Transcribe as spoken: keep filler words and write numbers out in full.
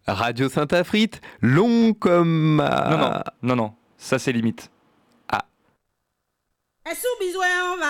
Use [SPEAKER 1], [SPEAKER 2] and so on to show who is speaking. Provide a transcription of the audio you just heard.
[SPEAKER 1] Radio Saint-Afrite, long comme...
[SPEAKER 2] Non, non, non, non, ça c'est limite.
[SPEAKER 1] Ah.
[SPEAKER 3] Est-ce que besoin on va